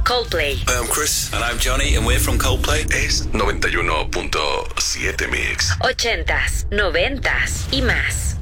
Coldplay. Hi, I'm Chris. And I'm Johnny, and we're from Coldplay. Es 91.7 Mix. 80s, 90s y más.